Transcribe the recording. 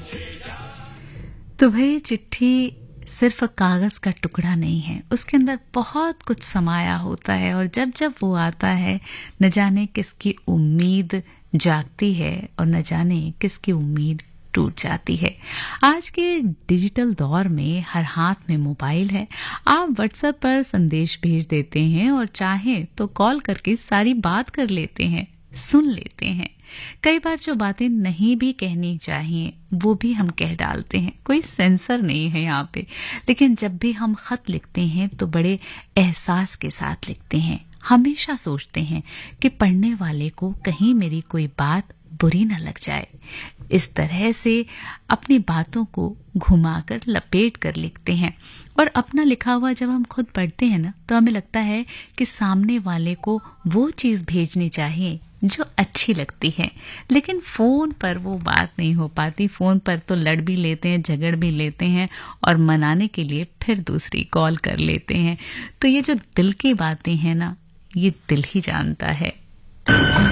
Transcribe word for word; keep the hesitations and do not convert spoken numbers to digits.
तो भाई चिट्ठी सिर्फ कागज का टुकड़ा नहीं है, उसके अंदर बहुत कुछ समाया होता है और जब जब वो आता है न जाने किसकी उम्मीद जागती है और न जाने किसकी उम्मीद टूट जाती है। आज के डिजिटल दौर में हर हाथ में मोबाइल है। आप व्हाट्सएप पर संदेश भेज देते हैं और चाहें तो कॉल करके सारी बात कर लेते हैं, सुन लेते हैं। कई बार जो बातें नहीं भी कहनी चाहिए वो भी हम कह डालते हैं, कोई सेंसर नहीं है यहाँ पे। लेकिन जब भी हम खत लिखते हैं तो बड़े एहसास के साथ लिखते हैं। हमेशा सोचते हैं कि पढ़ने वाले को कहीं मेरी कोई बात बुरी न लग जाए। इस तरह से अपनी बातों को घुमाकर लपेट कर लिखते हैं और अपना लिखा हुआ जब हम खुद पढ़ते हैं ना तो हमें लगता है कि सामने वाले को वो चीज भेजनी चाहिए जो अच्छी लगती है। लेकिन फोन पर वो बात नहीं हो पाती। फोन पर तो लड़ भी लेते हैं, झगड़ भी लेते हैं और मनाने के लिए फिर दूसरी कॉल कर लेते हैं। तो ये जो दिल की बातें हैं ना, ये दिल ही जानता है।